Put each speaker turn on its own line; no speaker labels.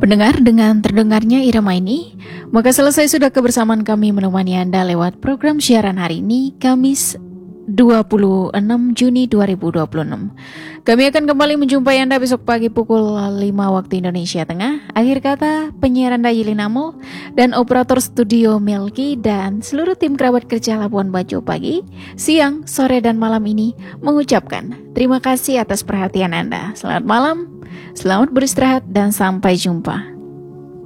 Pendengar, dengan terdengarnya irama ini, maka selesai sudah kebersamaan kami menemani Anda lewat program siaran hari ini, Kamis 26 Juni 2026. Kami akan kembali menjumpai Anda besok pagi pukul 5 waktu Indonesia Tengah. Akhir kata, penyiar Anda Yilin Amol dan operator studio Melki dan seluruh tim kerabat kerja Labuan Bajo pagi, siang, sore, dan malam ini mengucapkan terima kasih atas perhatian Anda. Selamat malam, selamat beristirahat, dan sampai jumpa.